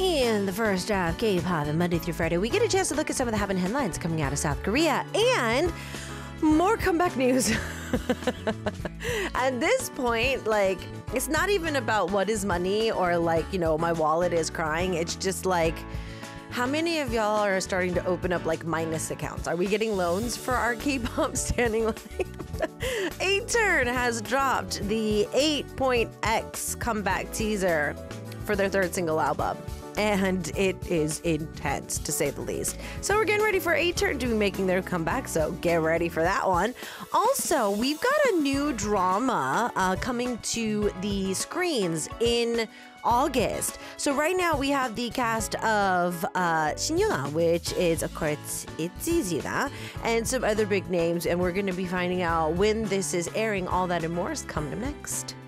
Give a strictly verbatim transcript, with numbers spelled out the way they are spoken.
In the first half, K-pop and Monday through Friday, we get a chance to look at some of the happening headlines coming out of South Korea and more comeback news. At this point, like, it's not even about what is money or like, you know, my wallet is crying. It's just like, how many of y'all are starting to open up like minus accounts? Are we getting loans for our K-pop standing line? A-Turn has dropped the eight point X comeback teaser for their third single album. And it is intense, to say the least. So we're getting ready for A-Turn to be making their comeback, so get ready for that one. Also, we've got a new drama uh, coming to the screens in August. So right now we have the cast of uh, 신유나, which is, of course, ITZY Yu나, and some other big names, and we're going to be finding out when this is airing. All that and more is coming up next.